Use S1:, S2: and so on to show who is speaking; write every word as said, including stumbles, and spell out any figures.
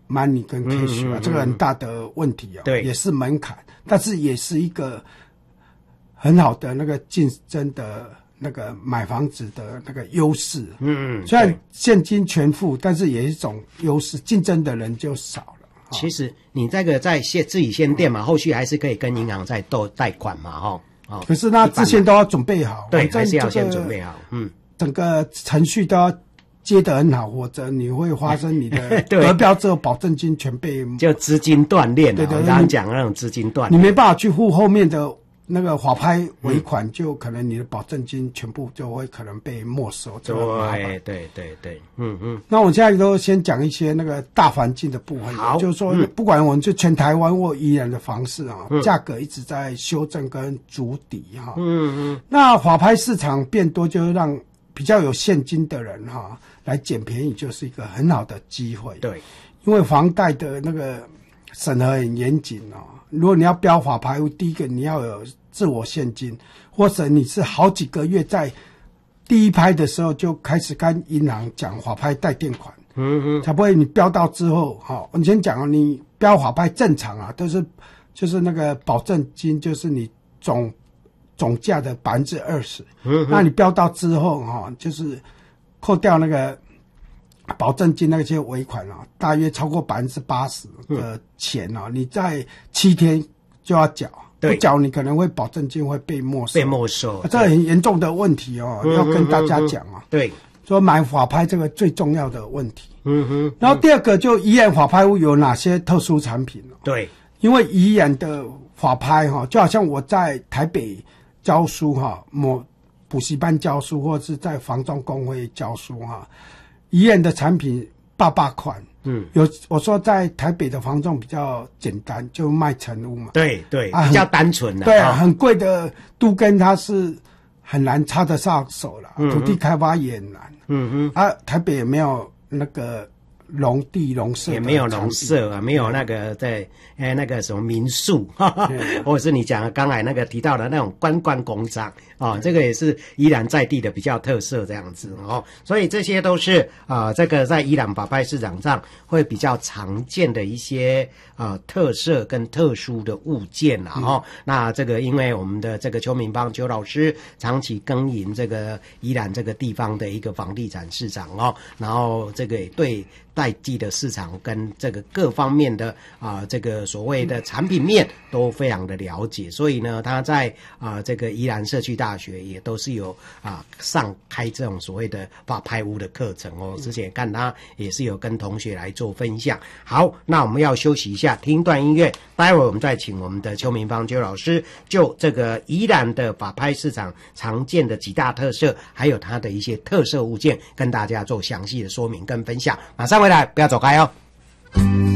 S1: money 跟 cash 啊，嗯嗯嗯，这个很大的问题啊，
S2: 对，
S1: 也是门槛，但是也是一个很好的那个竞争的那个买房子的那个优势。嗯，虽然现金全付，但是也是一种优势，竞争的人就少了。
S2: 其实你这个在现自己先店嘛，后续还是可以跟银行再斗贷款嘛，哈。哦，
S1: 可是那之前都要准备好，
S2: 对，还是要先准备好，嗯，
S1: 整个程序都要接得很好，或者你会发生你的得标之后保证金全被
S2: 就资金断裂了，对对，我刚刚讲那种资金断裂，
S1: 你没办法去付后面的那个法拍尾款，嗯，就可能你的保证金全部就会可能被没收，
S2: 对对对对，嗯嗯。
S1: 那我们现在都先讲一些那个大环境的部分，
S2: 好，
S1: 就是说，嗯，不管我们就全台湾或宜兰的房市啊，嗯，价格一直在修正跟筑底哈，嗯嗯。那法拍市场变多，就让比较有现金的人哈来捡便宜，就是一个很好的机会。
S2: 对，
S1: 因为房贷的那个审核很严谨哦。如果你要标法拍屋，第一个你要有自我现金，或者你是好几个月在第一拍的时候就开始跟银行讲法拍贷垫款，嗯嗯，才不会你标到之后，哈，我先讲哦，你标法拍正常啊，都是就是那个保证金就是你总总价的百分之二十，嗯，那你标到之后哈，就是扣掉那个保证金那些尾款啊，大约超过百分之八十的钱啊，嗯，你在七天就要缴，不缴你可能会保证金会被没收，
S2: 被没收，
S1: 啊，这很严重的问题哦，要跟大家讲啊。
S2: 对，
S1: 说买法拍这个最重要的问题。嗯哼。然后第二个就宜兰法拍屋有哪些特殊产品，哦？
S2: 对，
S1: 因为宜兰的法拍哈，就好像我在台北教书哈，某补习班教书，或者是在房仲工会教书哈。宜兰的产品八八款，嗯，有我说在台北的房仲比较简单，就卖成屋嘛，
S2: 对对，啊，比较单纯的，
S1: 对啊，很贵的都跟它是很难插得上手了，嗯，土地开发也很难，嗯嗯，啊，台北也没有那个农地农舍，
S2: 也没有农舍啊，没有那个在哎那个什么民宿，哈哈，或者是你讲刚才那个提到的那种观光工厂。啊、哦，这个也是宜兰在地的比较特色这样子哦，所以这些都是啊、呃，这个在宜兰法拍市场上会比较常见的一些啊、呃、特色跟特殊的物件啦哦、嗯。那这个因为我们的这个邱明邦邱老师长期耕耘这个宜兰这个地方的一个房地产市场哦，然后这个也对在地的市场跟这个各方面的啊、呃、这个所谓的产品面都非常的了解，所以呢，他在啊、呃、这个宜兰社区大学也都是有啊上开这种所谓的法拍屋的课程哦。之前看他也是有跟同学来做分享。好，那我们要休息一下，听一段音乐，待会儿我们再请我们的邱明芳邱老师就这个宜兰的法拍市场常见的几大特色，还有它的一些特色物件，跟大家做详细的说明跟分享。马上回来，不要走开哦。